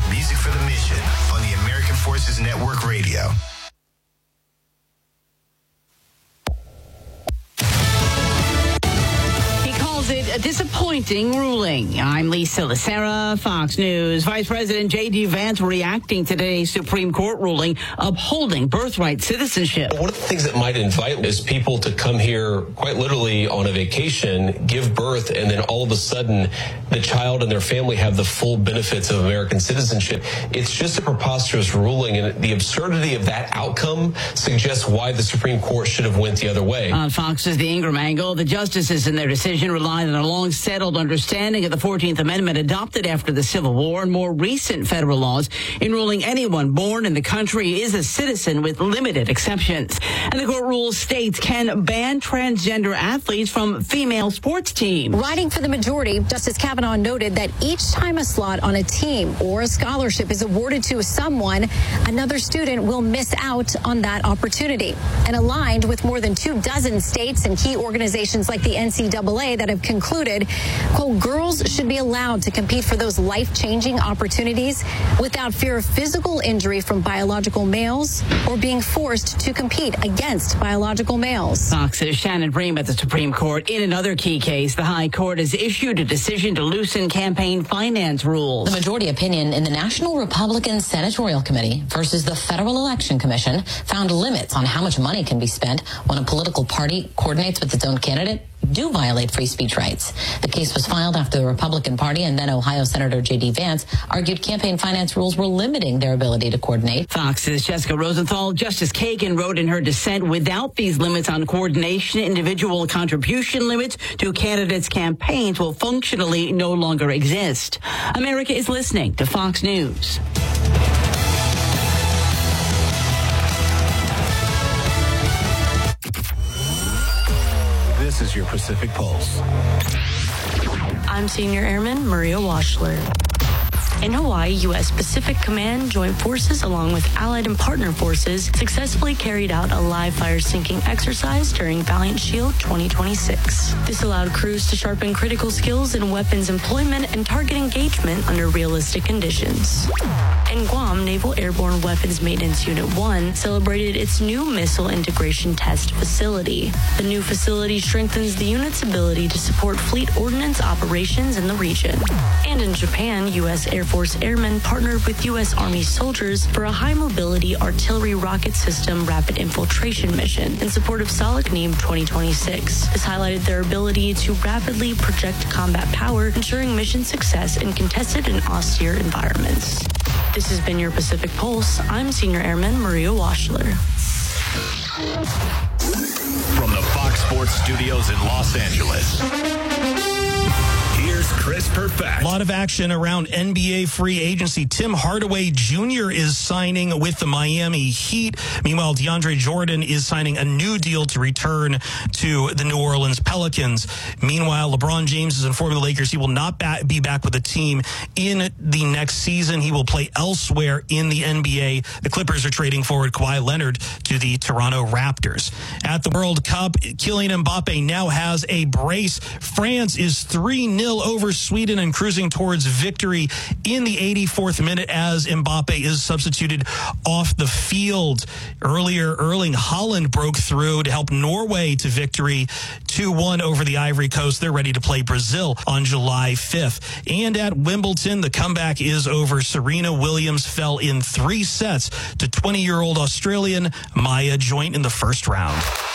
Music for the Mission on the American Forces Network Radio. It a disappointing ruling. I'm Lisa Lacera, Fox News. Vice President J.D. Vance reacting to today's Supreme Court ruling upholding birthright citizenship. One of the things that might invite is people to come here quite literally on a vacation, give birth, and then all of a sudden the child and their family have the full benefits of American citizenship. It's just a preposterous ruling, and the absurdity of that outcome suggests why the Supreme Court should have went the other way. On Fox's The Ingram Angle, the justices in their decision relied on a long-settled understanding of the 14th Amendment adopted after the Civil War and more recent federal laws in ruling anyone born in the country is a citizen with limited exceptions. And the court rules states can ban transgender athletes from female sports teams. Writing for the majority, Justice Kavanaugh noted that each time a slot on a team or a scholarship is awarded to someone, another student will miss out on that opportunity. And aligned with more than 24 states and key organizations like the NCAA that have concluded, quote, girls should be allowed to compete for those life-changing opportunities without fear of physical injury from biological males or being forced to compete against biological males. Fox's Shannon Bream at the Supreme Court. In another key case, the High Court has issued a decision to loosen campaign finance rules. The majority opinion in the National Republican Senatorial Committee versus the Federal Election Commission found limits on how much money can be spent when a political party coordinates with its own candidate do violate free speech rights. The case was filed after the Republican Party and then Ohio Senator J.D. Vance argued campaign finance rules were limiting their ability to coordinate. Fox's Jessica Rosenthal. Justice Kagan wrote in her dissent, without these limits on coordination, individual contribution limits to candidates' campaigns will functionally no longer exist. America is listening to Fox News. This is your Pacific Pulse. I'm Senior Airman Maria Washler. In Hawaii, U.S. Pacific Command Joint Forces, along with allied and partner forces, successfully carried out a live fire sinking exercise during Valiant Shield 2026. This allowed crews to sharpen critical skills in weapons employment and target engagement under realistic conditions. In Guam, Naval Airborne Weapons Maintenance Unit 1 celebrated its new missile integration test facility. The new facility strengthens the unit's ability to support fleet ordnance operations in the region. And in Japan, U.S. Air Force Airmen partnered with U.S. Army soldiers for a high-mobility artillery rocket system rapid infiltration mission in support of Salakneeb 2026. This highlighted their ability to rapidly project combat power, ensuring mission success in contested and austere environments. This has been your Pacific Pulse. I'm Senior Airman Maria Washler. From the Fox Sports Studios in Los Angeles, here's Chris Perfett. A lot of action around NBA free agency. Tim Hardaway Jr. is signing with the Miami Heat. Meanwhile, DeAndre Jordan is signing a new deal to return to the New Orleans Pelicans. Meanwhile, LeBron James is informing the Lakers he will not be back with the team in the next season. He will play elsewhere in the NBA. The Clippers are trading forward Kawhi Leonard to the Toronto Raptors. At the World Cup, Kylian Mbappe now has a brace. France is 3-0 over Sweden and cruising towards victory in the 84th minute as Mbappe is substituted off the field. Earlier, Erling Haaland broke through to help Norway to victory 2-1 over the Ivory Coast. They're ready to play Brazil on July 5th. And at Wimbledon, the comeback is over. Serena Williams fell in 3 sets to 20-year-old Australian Maya Joint in the first round.